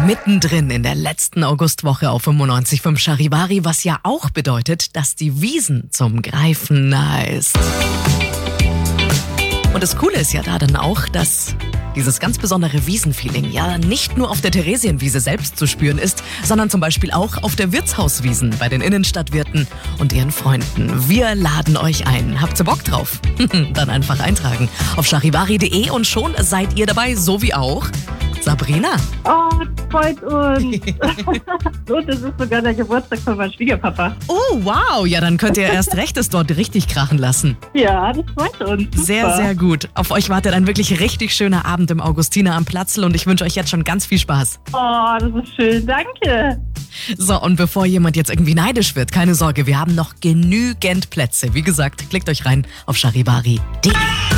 Mittendrin in der letzten Augustwoche auf 95.5 Charivari, was ja auch bedeutet, dass die Wiesn zum Greifen nahe ist. Und das Coole ist ja da dann auch, dass dieses ganz besondere Wiesenfeeling ja nicht nur auf der Theresienwiese selbst zu spüren ist, sondern zum Beispiel auch auf der Wirtshauswiesen bei den Innenstadtwirten und ihren Freunden. Wir laden euch ein. Habt ihr Bock drauf? Dann einfach eintragen auf charivari.de und schon seid ihr dabei, so wie auch Sabrina. Oh, freut uns. Und es ist sogar der Geburtstag von meinem Schwiegerpapa. Oh, wow. Ja, dann könnt ihr erst recht es dort richtig krachen lassen. Ja, das freut uns. Super. Sehr, sehr gut. Auf euch wartet ein wirklich richtig schöner Abend im Augustiner am Platzl und ich wünsche euch jetzt schon ganz viel Spaß. Oh, das ist schön. Danke. So, und bevor jemand jetzt irgendwie neidisch wird, keine Sorge, wir haben noch genügend Plätze. Wie gesagt, klickt euch rein auf charivari.de.